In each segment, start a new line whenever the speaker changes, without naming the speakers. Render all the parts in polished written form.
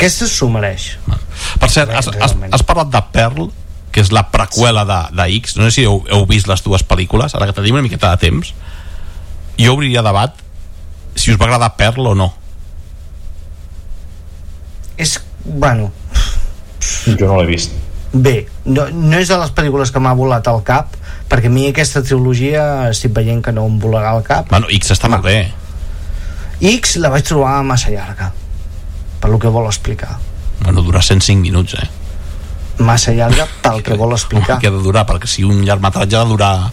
Aquesta s'ho mereix.
Per cert, has parlat de Pearl, que és la preqüela de X. No sé si heu vist les dues pel·lícules. Ara que tenim una miqueta de temps, jo obriria debat si us va agradar Pearl o no.
Bueno,
jo no l'he vist.
Bé, no és de les pel·lícules que m'ha volat al cap, perquè a mi aquesta trilogia estic veient que no em volarà al cap.
Bueno, X està molt bé.
X la vaig trobar massa llarga, per lo que vol explicar.
Bueno, dura 105 minuts,
Massa llarga pel que vol explicar.
Què ha de durar? Perquè si un llargmetratge ha de durar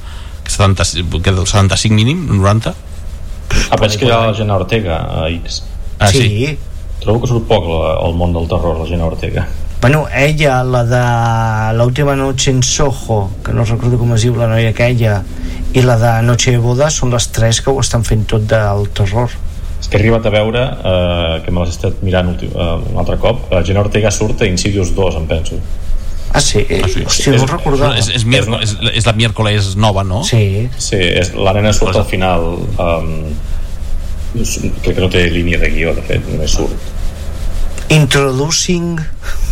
75 mínim, 90.
Veig que hi ha la Jenna Ortega a X.
Sí.
Trobo que surt poc al món del terror, la Jenna Ortega.
Bueno, ella, la de l'última noche en Soho, que no recordo com es diu la noia aquella, i la de Noche de Boda són les tres que ho estan fent tot del terror.
És que he arribat a veure, que me l'he estat mirant un altre cop, Jenna Ortega surt a Insidious 2, em penso.
Ah, sí? Hòstia, no ho recordava.
És la miércoles nova, no?
Sí,
la nena surt al final. Crec que no té línia de guió, de fet, només surt.
Introducing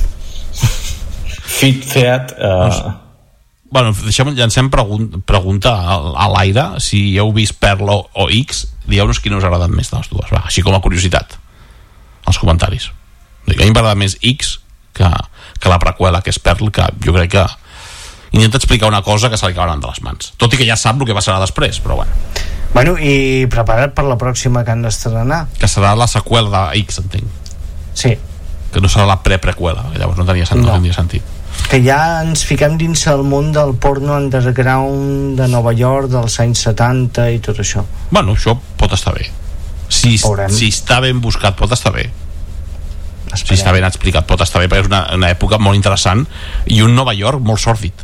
Fit Feat.
Bueno, llancem pregunta a l'aire. Si heu vist Pearl o X, dieu-nos quina us ha agradat més de les dues. Va, així com a curiositat, als comentaris. A mi m'ha agradat més X que la preqüela, que és Pearl, que jo crec que intenta explicar una cosa que se li acabaran de les mans, tot i que ja sap el que passarà després, però
bueno, i prepara't per la pròxima que han d'estrenar,
que serà la seqüela de X, entenc.
Sí,
que no serà la pre-preqüela, llavors no tenia sentit.
Que ja ens fiquem dins el món del porno underground de Nova York dels anys 70 i tot això.
Bueno, això pot estar bé. Si està ben buscat, pot estar bé. Si està ben explicat, pot estar bé, perquè és una època molt interessant i un Nova York molt sòrdid.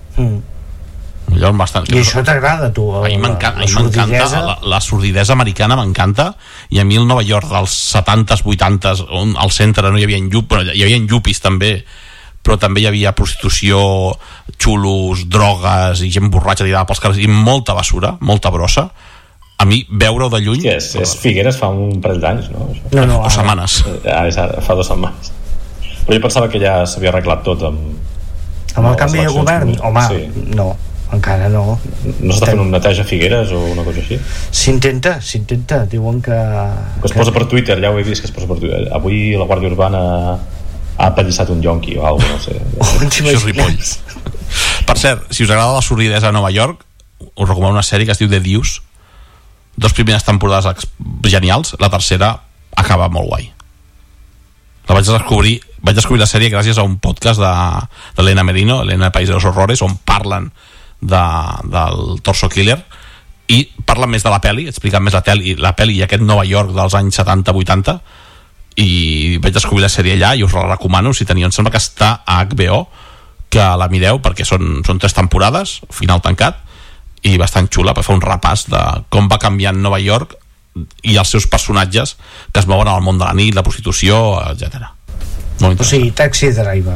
I això t'agrada, tu?
A mi m'encanta la sordidesa americana, m'encanta. I a mi el Nova York dels 70s, 80s, on al centre no hi havia hi havia yuppies també, però també hi havia prostitució, xulos, drogues i gent borratxa tirada pels carrers i molta basura, molta brossa. A mi veure-ho de lluny...
És Figueres fa un parell d'anys, no?
No,
o setmanes.
Fa 2 setmanes. Però jo pensava que ja s'havia arreglat tot amb
el canvi de govern? Home, sí. No, encara no.
No s'està fent un neteja a Figueres o una cosa així?
S'intenta, diuen que
es posa per Twitter, ja ho he vist que es posa per Twitter. Avui la Guàrdia Urbana ha apallissat un yonqui o alguna cosa, no sé.
Això és ripoll. Per cert, si us agrada la sordidesa a Nova York, us recomano una sèrie que es diu The Deuce. 2 primeres temporades genials, la tercera acaba molt guai. Vaig descobrir la sèrie gràcies a un podcast de Elena Merino, Elena País de los Horrores, on parlen del Torso Killer i parlen més de la pel·li, expliquen més la pel·li i aquest Nova York dels anys 70-80, i vaig descobrir la sèrie allà i us la recomano. Si teniu, em sembla que està a HBO, que la mireu perquè són 3 temporades, final tancat, i bastant xula per fer un repàs de com va canviant Nova York i els seus personatges que es mouen al món de la nit, la prostitució, etc.
O sigui, Taxi Driver.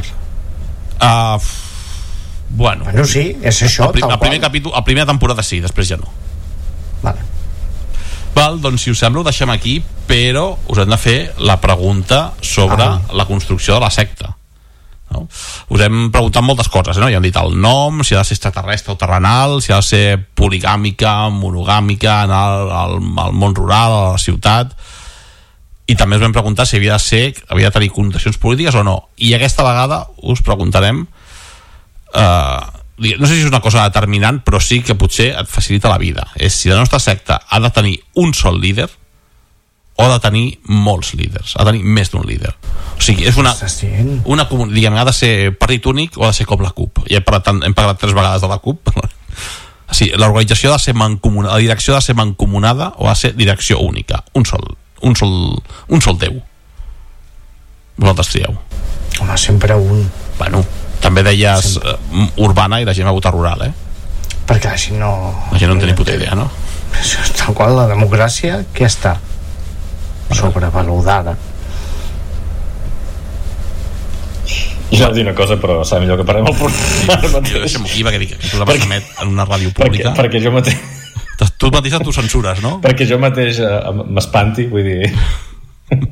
Bueno,
sí, és això.
El primer capítol, la primera temporada sí, després ja no. Val, doncs si us sembla ho deixem aquí, però us hem de fer la pregunta sobre la construcció de la secta. No? Us hem preguntat moltes coses, no? Ja hem dit el nom, si ha de ser extraterrestre o terrenal, si ha de ser poligàmica, monogàmica, anar al món rural, a la ciutat, i també us vam preguntar si havia de tenir connotacions polítiques o no. I aquesta vegada us preguntarem, no sé si és una cosa determinant, però sí que potser et facilita la vida. És si la nostra secta ha de tenir un sol líder o ha de tenir molts líders, ha de tenir més d'un líder. O sigui, és una diguem, ha de ser partit únic o ha de ser com la CUP. Ja hem parlat 3 vegades de la CUP. Sí, l'organització ha de ser mancomunada, la direcció ha de ser mancomunada o ha de ser direcció única. Un sol Déu. Vosaltres trieu.
Home, sempre un.
Bueno, també deies urbana i la gent va votar rural,
perquè si no...
La gent no en té ni puta idea, no?
Tal qual, la democràcia, què està? Sobrevalorada.
Jo he dir una cosa, però serà millor que parlem el programa.
Jo deixem aquí perquè dic que tu la vas emet en una ràdio pública.
Perquè jo mateix...
Tu mateix tu censures, no?
Perquè jo mateix m'espanti, vull dir...